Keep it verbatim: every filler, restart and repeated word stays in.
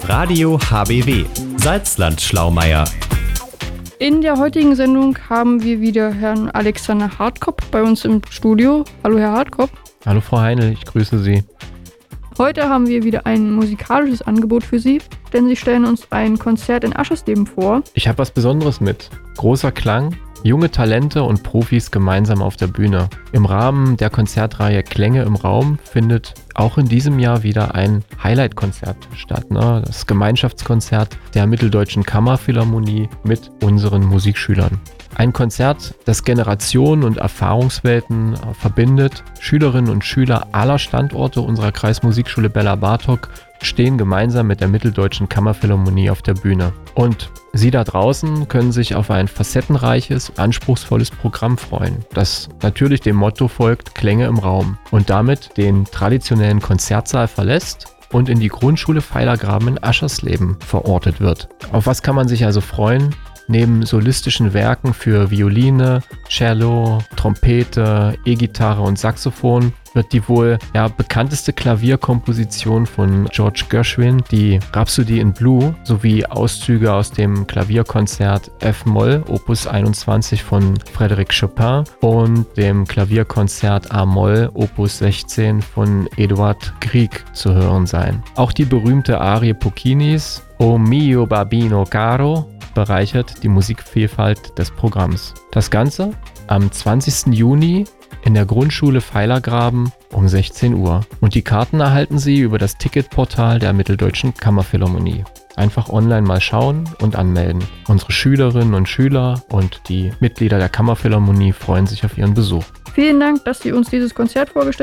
Radio H B W Salzland-Schlaumeier. In der heutigen Sendung haben wir wieder Herrn Alexander Hartkopf bei uns im Studio. Hallo Herr Hartkopf. Hallo Frau Heinl, ich grüße Sie. Heute haben wir wieder ein musikalisches Angebot für Sie, denn Sie stellen uns ein Konzert in Aschersleben vor. Ich habe was Besonderes mit. Großer Klang, junge Talente und Profis gemeinsam auf der Bühne. Im Rahmen der Konzertreihe Klänge im Raum findet auch in diesem Jahr wieder ein Highlight-Konzert statt. Ne? Das Gemeinschaftskonzert der Mitteldeutschen Kammerphilharmonie mit unseren Musikschülern. Ein Konzert, das Generationen und Erfahrungswelten äh, verbindet. Schülerinnen und Schüler aller Standorte unserer Kreismusikschule Bela Bartok stehen gemeinsam mit der Mitteldeutschen Kammerphilharmonie auf der Bühne. Und Sie da draußen können sich auf ein facettenreiches, anspruchsvolles Programm freuen, das natürlich dem Motto folgt: Klänge im Raum, und damit den traditionellen Konzertsaal verlässt und in die Grundschule Pfeilergraben in Aschersleben verortet wird. Auf was kann man sich also freuen? Neben solistischen Werken für Violine, Cello, Trompete, E-Gitarre und Saxophon wird die wohl ja, bekannteste Klavierkomposition von George Gershwin, die Rhapsody in Blue, sowie Auszüge aus dem Klavierkonzert F-Moll Opus einundzwanzig von Frédéric Chopin und dem Klavierkonzert A-Moll Opus sechzehn von Eduard Grieg zu hören sein. Auch die berühmte Arie Puccinis O mio bambino caro bereichert die Musikvielfalt des Programms. Das Ganze am zwanzigsten Juni in der Grundschule Pfeilergraben um sechzehn Uhr. Und die Karten erhalten Sie über das Ticketportal der Mitteldeutschen Kammerphilharmonie. Einfach online mal schauen und anmelden. Unsere Schülerinnen und Schüler und die Mitglieder der Kammerphilharmonie freuen sich auf Ihren Besuch. Vielen Dank, dass Sie uns dieses Konzert vorgestellt haben.